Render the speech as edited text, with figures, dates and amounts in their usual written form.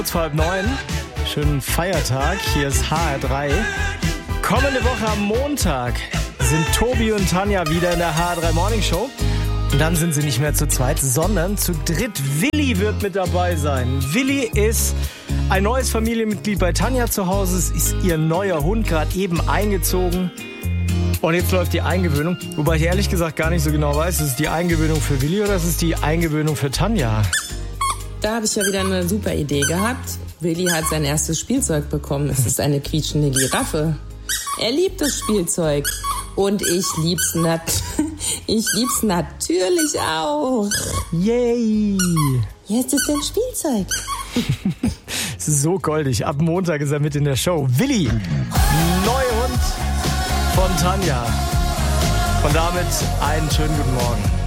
8:30. Schönen Feiertag. Hier ist HR3. Kommende Woche am Montag sind Tobi und Tanja wieder in der HR3 Morning Show. Und dann sind sie nicht mehr zu zweit, sondern zu dritt. Willi wird mit dabei sein. Willi ist ein neues Familienmitglied bei Tanja zu Hause. Es ist ihr neuer Hund, gerade eben eingezogen. Und jetzt läuft die Eingewöhnung. Wobei ich ehrlich gesagt gar nicht so genau weiß, ist es die Eingewöhnung für Willi oder ist es die Eingewöhnung für Tanja? Da habe ich ja wieder eine super Idee gehabt. Willi hat sein erstes Spielzeug bekommen. Es ist eine quietschende Giraffe. Er liebt das Spielzeug. Und ich lieb's natürlich auch. Yay! Jetzt ist ein Spielzeug. Es ist so goldig. Ab Montag ist er mit in der Show. Willi, neuer Hund von Tanja. Und damit einen schönen guten Morgen.